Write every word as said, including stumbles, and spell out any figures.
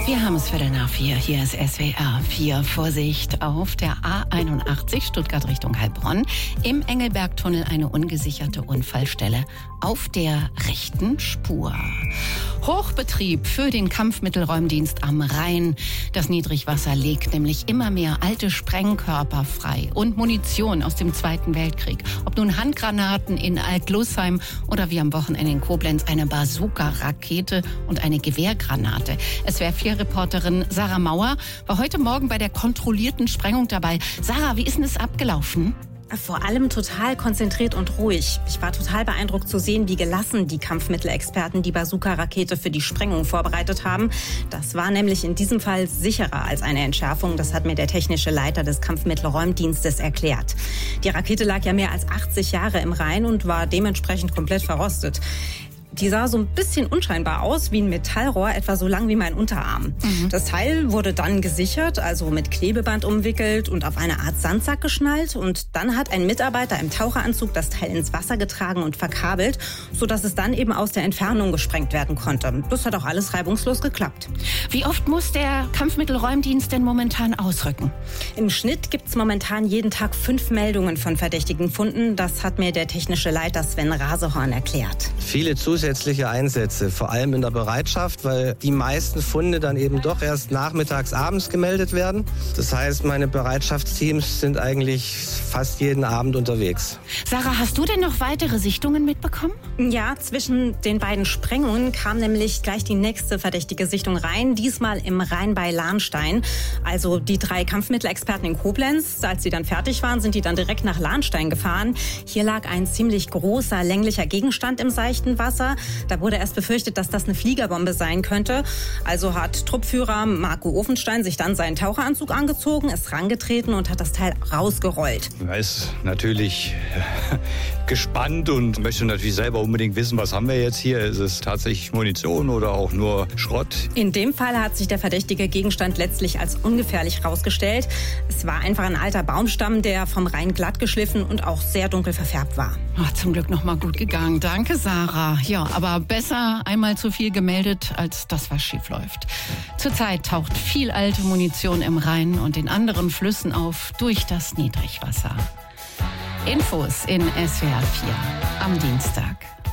Wir haben es Viertel nach vier. Hier ist S W R vier. Vorsicht auf der A einundachtzig Stuttgart Richtung Heilbronn. Im Engelbergtunnel eine ungesicherte Unfallstelle auf der rechten Spur. Hochbetrieb für den Kampfmittelräumdienst am Rhein. Das Niedrigwasser legt nämlich immer mehr alte Sprengkörper frei und Munition aus dem Zweiten Weltkrieg. Ob nun Handgranaten in Alt-Lussheim oder wie am Wochenende in Koblenz eine Bazooka-Rakete und eine Gewehrgranate. S W R vier Reporterin Sarah Mauer war heute Morgen bei der kontrollierten Sprengung dabei. Sarah, wie ist denn es abgelaufen? Vor allem total konzentriert und ruhig. Ich war total beeindruckt zu sehen, wie gelassen die Kampfmittelexperten die Bazooka-Rakete für die Sprengung vorbereitet haben. Das war nämlich in diesem Fall sicherer als eine Entschärfung. Das hat mir der technische Leiter des Kampfmittelräumdienstes erklärt. Die Rakete lag ja mehr als achtzig Jahre im Rhein und war dementsprechend komplett verrostet. Die sah so ein bisschen unscheinbar aus, wie ein Metallrohr, etwa so lang wie mein Unterarm. Mhm. Das Teil wurde dann gesichert, also mit Klebeband umwickelt und auf eine Art Sandsack geschnallt. Und dann hat ein Mitarbeiter im Taucheranzug das Teil ins Wasser getragen und verkabelt, sodass es dann eben aus der Entfernung gesprengt werden konnte. Das hat auch alles reibungslos geklappt. Wie oft muss der Kampfmittelräumdienst denn momentan ausrücken? Im Schnitt gibt es momentan jeden Tag fünf Meldungen von verdächtigen Funden. Das hat mir der technische Leiter Sven Rasehorn erklärt. Viele zusätzliche Zusätzliche Einsätze, vor allem in der Bereitschaft, weil die meisten Funde dann eben doch erst nachmittags, abends gemeldet werden. Das heißt, meine Bereitschaftsteams sind eigentlich fast jeden Abend unterwegs. Sarah, hast du denn noch weitere Sichtungen mitbekommen? Ja, zwischen den beiden Sprengungen kam nämlich gleich die nächste verdächtige Sichtung rein, diesmal im Rhein bei Lahnstein. Also die drei Kampfmittelexperten in Koblenz, als sie dann fertig waren, sind die dann direkt nach Lahnstein gefahren. Hier lag ein ziemlich großer, länglicher Gegenstand im seichten Wasser. Da wurde erst befürchtet, dass das eine Fliegerbombe sein könnte. Also hat Truppführer Marco Ofenstein sich dann seinen Taucheranzug angezogen, ist rangetreten und hat das Teil rausgerollt. Er ist natürlich gespannt und möchte natürlich selber unbedingt wissen, was haben wir jetzt hier? Ist es tatsächlich Munition oder auch nur Schrott? In dem Fall hat sich der verdächtige Gegenstand letztlich als ungefährlich rausgestellt. Es war einfach ein alter Baumstamm, der vom Rhein glatt geschliffen und auch sehr dunkel verfärbt war. Ach, zum Glück noch mal gut gegangen. Danke, Sarah. Ja, aber besser einmal zu viel gemeldet, als dass was schief läuft. Zurzeit taucht viel alte Munition im Rhein und in anderen Flüssen auf durch das Niedrigwasser. Infos in S W R vier am Dienstag.